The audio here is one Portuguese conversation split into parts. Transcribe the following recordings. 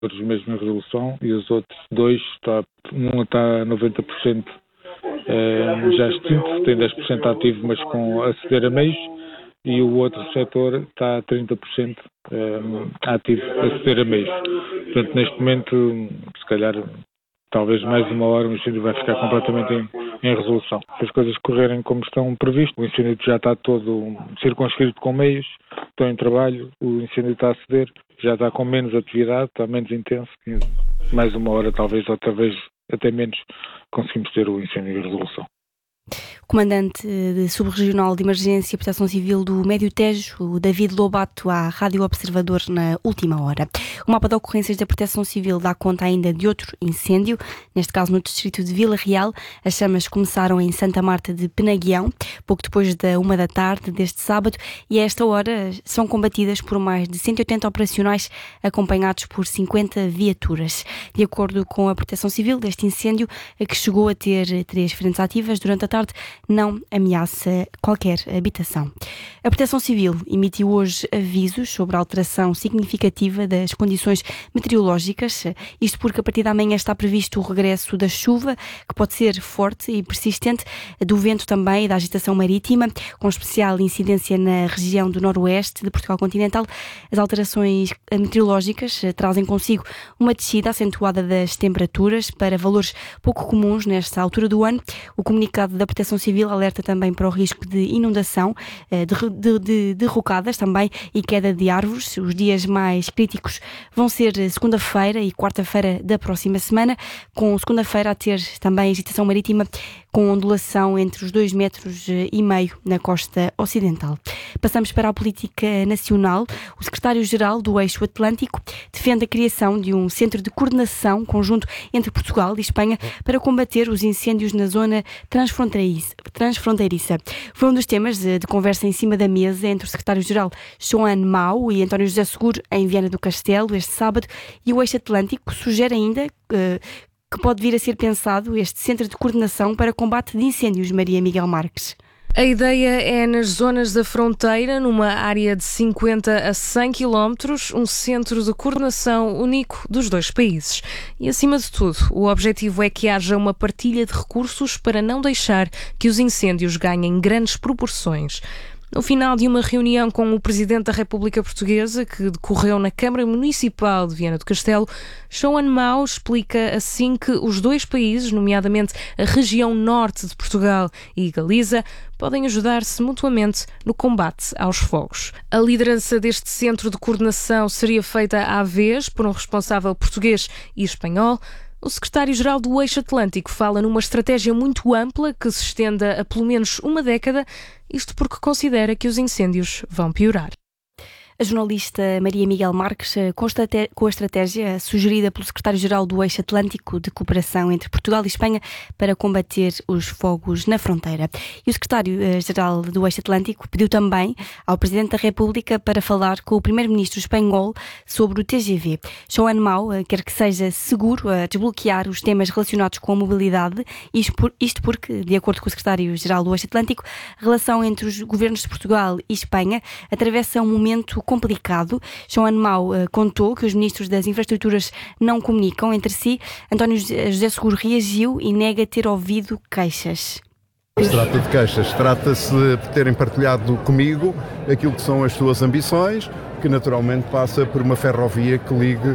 todos mesmo em resolução, e os outros dois, um está a 90% já extinto, tem 10% ativo, mas com aceder a meios, e o outro setor está a 30% ativo a aceder a meios. Portanto, neste momento, se calhar, talvez mais uma hora o incêndio vai ficar completamente em resolução. Se as coisas correrem como estão previsto, o incêndio já está todo circunscrito com meios, estão em trabalho, o incêndio está a ceder, já está com menos atividade, está menos intenso, mais uma hora talvez, ou talvez até menos, conseguimos ter o incêndio em resolução. O comandante de Subregional de Emergência e Proteção Civil do Médio Tejo, o David Lobato, à Rádio Observador na última hora. O mapa de ocorrências da Proteção Civil dá conta ainda de outro incêndio, neste caso no distrito de Vila Real. As chamas começaram em Santa Marta de Penaguião, pouco depois da 1h deste sábado, e a esta hora são combatidas por mais de 180 operacionais, acompanhados por 50 viaturas. De acordo com a Proteção Civil, este incêndio, que chegou a ter 3 frentes ativas durante a tarde, não ameaça qualquer habitação. A Proteção Civil emitiu hoje avisos sobre a alteração significativa das condições meteorológicas, isto porque a partir da manhã está previsto o regresso da chuva, que pode ser forte e persistente, do vento também e da agitação marítima, com especial incidência na região do noroeste de Portugal continental. As alterações meteorológicas trazem consigo uma descida acentuada das temperaturas para valores pouco comuns nesta altura do ano. O comunicado da Proteção Civil alerta também para o risco de inundação, de derrocadas também e queda de árvores. Os dias mais críticos vão ser segunda-feira e quarta-feira da próxima semana, com segunda-feira a ter também agitação marítima com ondulação entre os 2,5 metros na costa ocidental. Passamos para a política nacional. O secretário-geral do Eixo Atlântico defende a criação de um centro de coordenação conjunto entre Portugal e Espanha para combater os incêndios na zona transfronteiriça. Foi um dos temas de conversa em cima da mesa entre o secretário-geral Joan Mau e António José Seguro em Viana do Castelo este sábado, e o Eixo Atlântico sugere ainda que pode vir a ser pensado este centro de coordenação para combate de incêndios. Maria Miguel Marques. A ideia é nas zonas da fronteira, numa área de 50 a 100 quilómetros, um centro de coordenação único dos dois países. E, acima de tudo, o objetivo é que haja uma partilha de recursos para não deixar que os incêndios ganhem grandes proporções. No final de uma reunião com o Presidente da República Portuguesa, que decorreu na Câmara Municipal de Viana do Castelo, Joan Mau explica assim que os dois países, nomeadamente a região norte de Portugal e Galiza, podem ajudar-se mutuamente no combate aos fogos. A liderança deste centro de coordenação seria feita à vez por um responsável português e espanhol. O secretário-geral do Eixo Atlântico fala numa estratégia muito ampla que se estenda a pelo menos uma década, isto porque considera que os incêndios vão piorar. A jornalista Maria Miguel Marques, com a estratégia sugerida pelo secretário-geral do Eixo Atlântico de Cooperação entre Portugal e Espanha para combater os fogos na fronteira. E o secretário-geral do Eixo Atlântico pediu também ao Presidente da República para falar com o Primeiro-Ministro espanhol sobre o TGV. Joan Mau quer que seja seguro a desbloquear os temas relacionados com a mobilidade, isto porque, de acordo com o secretário-geral do Eixo Atlântico, a relação entre os governos de Portugal e Espanha atravessa um momento complicado. Joan Mau contou que os ministros das infraestruturas não comunicam entre si. António José Seguro reagiu e nega ter ouvido queixas. Não se trata de queixas, trata-se de terem partilhado comigo aquilo que são as suas ambições, que naturalmente passa por uma ferrovia que ligue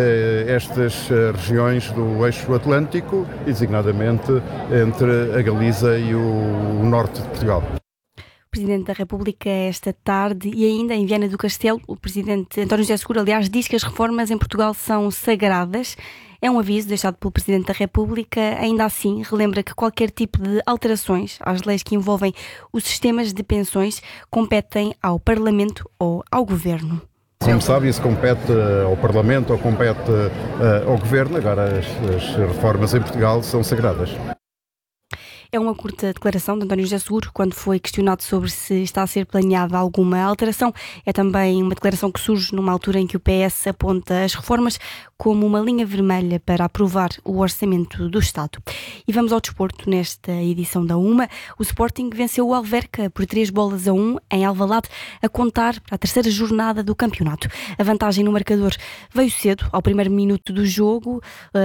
estas regiões do Eixo Atlântico, e designadamente entre a Galiza e o norte de Portugal. Presidente da República esta tarde, e ainda em Viana do Castelo, o Presidente António José Seguro, aliás, diz que as reformas em Portugal são sagradas. É um aviso deixado pelo Presidente da República. Ainda assim, relembra que qualquer tipo de alterações às leis que envolvem os sistemas de pensões competem ao Parlamento ou ao Governo. Como sabe, isso compete ao Parlamento ou compete ao Governo. Agora, as reformas em Portugal são sagradas. É uma curta declaração de António José Seguro quando foi questionado sobre se está a ser planeada alguma alteração. É também uma declaração que surge numa altura em que o PS aponta as reformas como uma linha vermelha para aprovar o orçamento do Estado. E vamos ao desporto nesta edição da UMA. O Sporting venceu o Alverca por 3-1 em Alvalade, a contar para a terceira jornada do campeonato. A vantagem no marcador veio cedo, ao primeiro minuto do jogo.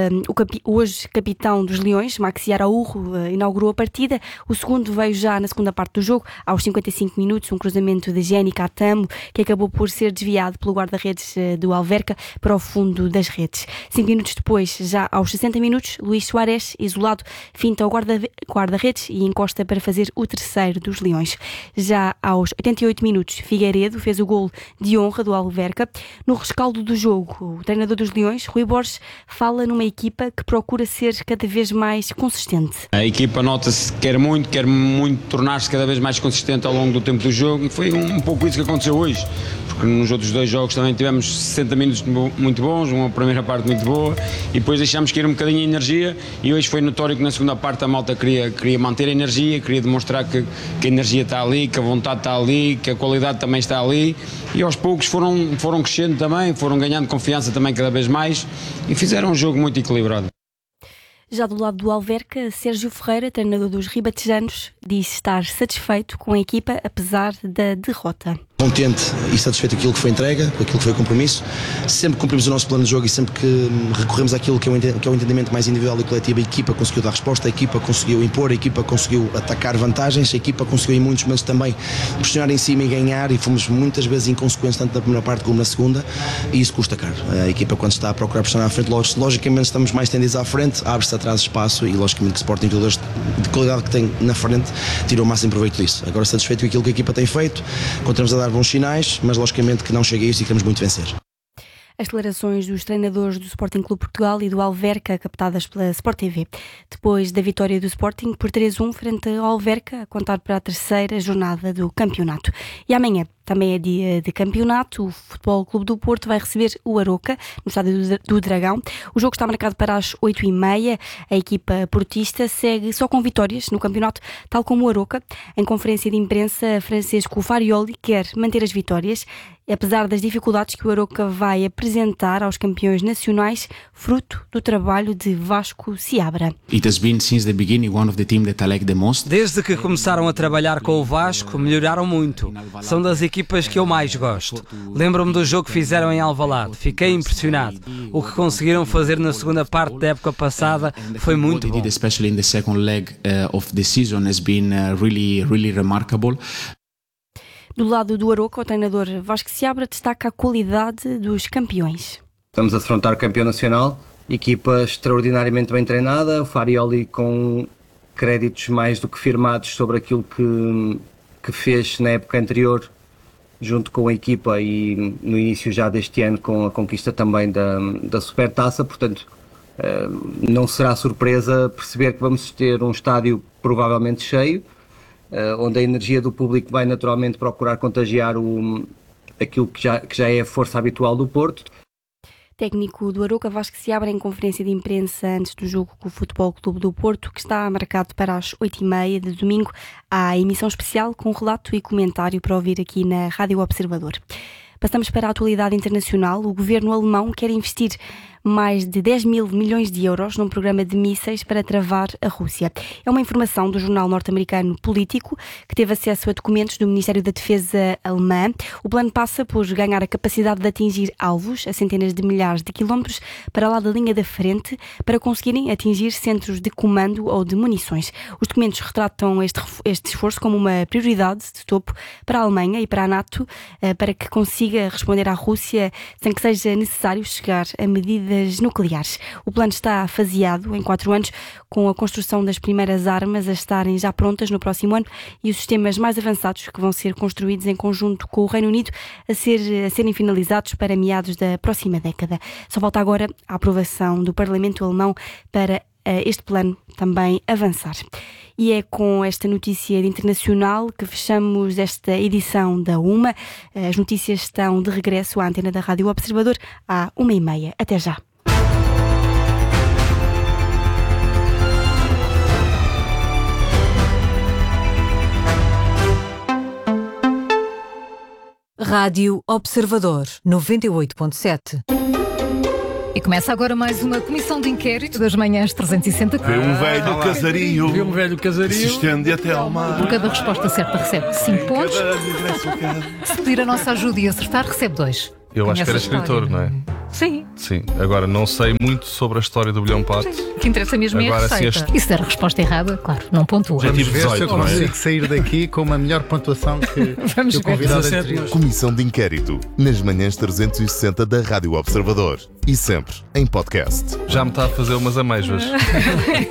Hoje capitão dos Leões, Maxi Araújo, inaugurou a partida. O segundo veio já na segunda parte do jogo, aos 55 minutos, um cruzamento de Jenny Catamo, que acabou por ser desviado pelo guarda-redes do Alverca para o fundo das redes. 5 minutos depois, já aos 60 minutos, Luís Soares, isolado, finta o guarda-redes e encosta para fazer o terceiro dos Leões. Já aos 88 minutos, Figueiredo fez o golo de honra do Alverca. No rescaldo do jogo, o treinador dos Leões, Rui Borges, fala numa equipa que procura ser cada vez mais consistente. A equipa nota-se que quer muito tornar-se cada vez mais consistente ao longo do tempo do jogo, e foi um pouco isso que aconteceu hoje, porque nos outros dois jogos também tivemos 60 minutos muito bons, uma primeira parte muito boa, e depois deixámos cair um bocadinho a energia, e hoje foi notório que na segunda parte a malta queria manter a energia, queria demonstrar que a energia está ali, que a vontade está ali, que a qualidade também está ali, e aos poucos foram crescendo também, foram ganhando confiança também cada vez mais, e fizeram um jogo muito equilibrado. Já do lado do Alverca, Sérgio Ferreira, treinador dos ribatejanos, diz estar satisfeito com a equipa apesar da derrota. Contente e satisfeito com aquilo que foi entrega, com aquilo que foi o compromisso. Sempre cumprimos o nosso plano de jogo e sempre que recorremos àquilo que é o entendimento mais individual e coletivo, a equipa conseguiu dar resposta, a equipa conseguiu impor, a equipa conseguiu atacar vantagens, a equipa conseguiu em muitos momentos também pressionar em cima e ganhar, e fomos muitas vezes inconsequentes tanto na primeira parte como na segunda, e isso custa caro. A equipa, quando está a procurar pressionar à frente, logicamente estamos mais tendidos à frente, abre-se atrás espaço, e logicamente que o Sporting, jogadores de qualidade que tem na frente, tirou o máximo proveito disso. Agora, satisfeito com aquilo que a equipa tem feito, continuamos a dar bons sinais, mas logicamente que não chega a isso e queremos muito vencer. As declarações dos treinadores do Sporting Clube Portugal e do Alverca, captadas pela Sport TV. Depois da vitória do Sporting por 3-1 frente ao Alverca, a contar para a terceira jornada do campeonato. E amanhã também é dia de campeonato. O Futebol Clube do Porto vai receber o Aroca no estádio do Dragão. O jogo está marcado para as 8h30. A equipa portista segue só com vitórias no campeonato, tal como o Aroca. Em conferência de imprensa, Francisco Farioli quer manter as vitórias, apesar das dificuldades que o Aroca vai apresentar aos campeões nacionais, fruto do trabalho de Vasco Seabra. Desde que começaram a trabalhar com o Vasco, melhoraram muito. São das equipas que eu mais gosto. Lembro-me do jogo que fizeram em Alvalade. Fiquei impressionado. O que conseguiram fazer na segunda parte da época passada foi muito bom. Do lado do Aroca, o treinador Vasco Seabra destaca a qualidade dos campeões. Estamos a defrontar o campeão nacional, equipa extraordinariamente bem treinada, o Farioli com créditos mais do que firmados sobre aquilo que fez na época anterior junto com a equipa e no início já deste ano com a conquista também da Supertaça, portanto não será surpresa perceber que vamos ter um estádio provavelmente cheio, onde a energia do público vai naturalmente procurar contagiar aquilo que já é a força habitual do Porto. Técnico do Aroca, Vasco Seabra, em conferência de imprensa antes do jogo com o Futebol Clube do Porto, que está marcado para as 8h30 de domingo. Há emissão especial com relato e comentário para ouvir aqui na Rádio Observador. Passamos para a atualidade internacional. O governo alemão quer investir mais de 10 mil milhões de euros num programa de mísseis para travar a Rússia. É uma informação do jornal norte-americano Político, que teve acesso a documentos do Ministério da Defesa alemã. O plano passa por ganhar a capacidade de atingir alvos a centenas de milhares de quilómetros para lá da linha da frente, para conseguirem atingir centros de comando ou de munições. Os documentos retratam este esforço como uma prioridade de topo para a Alemanha e para a NATO, para que consiga responder à Rússia sem que seja necessário chegar a medidas nucleares. O plano está faseado em 4 anos, com a construção das primeiras armas a estarem já prontas no próximo ano e os sistemas mais avançados que vão ser construídos em conjunto com o Reino Unido a serem finalizados para meados da próxima década. Só falta agora a aprovação do Parlamento alemão para este plano também avançar. E é com esta notícia internacional que fechamos esta edição da UMA. As notícias estão de regresso à antena da Rádio Observador à 1h30. Até já. Rádio Observador 98.7. E começa agora mais uma comissão de inquérito das manhãs 360. Vê um velho casario. Se estende até ao mar. Por cada resposta certa recebe 5 pontos. Se pedir a nossa ajuda e acertar, recebe 2. Eu acho que era escritor, não é? Sim. Sim. Agora, não sei muito sobre a história do Bilhão Pato. O que interessa mesmo é a receita. E se der a resposta errada, claro, não pontua. Vamos ver se eu consigo sair daqui com uma melhor pontuação que o convidado anterior. Comissão de inquérito, nas manhãs 360 da Rádio Observador. E sempre em podcast. Já me está a fazer umas amêijoas.